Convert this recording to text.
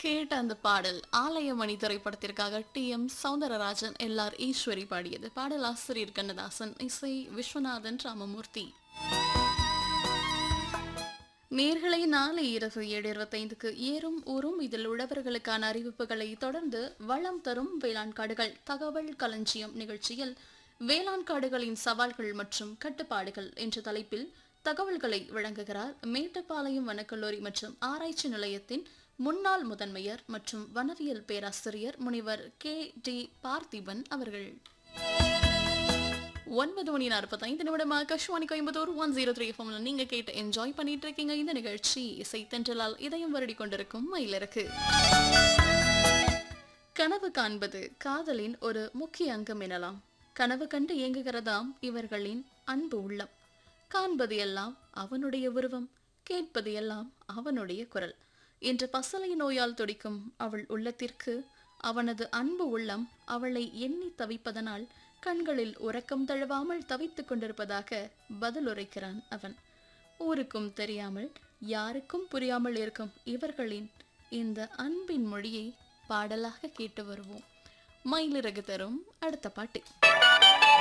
கேட்ட அந்த பாடல் ஆலயமணி திரைப்படத்திற்காக டி.எம். சௌந்தரராஜன், எல்.ஆர். ஈஸ்வரி பாடியது. பாடல் ஆசிரியர் கண்ணதாசன், இசை விஸ்வநாதன் ராமமூர்த்தி. நேர்களை நாளை இரவு 7:25க்கு ஏறும் ஊரும் இதில் உழவர்களுக்கான அறிவிப்புகளை தொடர்ந்து வளம் தரும் வேளாண் காடுகள் தகவல் களஞ்சியம் நிகழ்ச்சியில் வேளாண் காடுகளின் சவால்கள் மற்றும் கட்டுப்பாடுகள் என்ற தலைப்பில் தகவல்களை வழங்குகிறார் மேட்டுப்பாளையம் வனக்கல்லூரி மற்றும் ஆராய்ச்சி நிலையத்தின் முன்னாள் முதன்மையர் மற்றும் வனவியல் பேராசிரியர் முனைவர் கே.டி. பார்த்திபன் அவர்கள். 9:45 ஆகாஷ்வாணி கோயம்புத்தூர் 103 FM நீங்க கேட்டு என்ஜாய் பண்ணிட்டு இருக்கீங்க. இந்த நிகழ்ச்சி இசை தென்றலால் இதயம் வருடி கொண்டிருக்கும் மயிலிறக்கு. கனவு காண்பது காதலின் ஒரு முக்கிய அங்கம் எனலாம். கனவு கண்டு இயங்குகிறதாம் இவர்களின் அன்பு உள்ளம். காண்பது எல்லாம் அவனுடைய உருவம், கேட்பது எல்லாம் அவனுடைய குரல். இன்று பசலை நோயால் துடிக்கும் அவள் உள்ளத்திற்கு அவனது அன்பு உள்ளம் அவளை எண்ணி தவிப்பதனால் கண்களில் உறக்கம் தழுவாமல் தவித்துக் கொண்டிருப்பதாக பதிலுரைக்கிறான் அவன். ஊருக்கும் தெரியாமல் யாருக்கும் புரியாமல் இருக்கும் இவர்களின் இந்த அன்பின் மொழியை பாடலாக கேட்டு வருவோம். மயிலிறகு தரும் அடுத்த பாட்டு.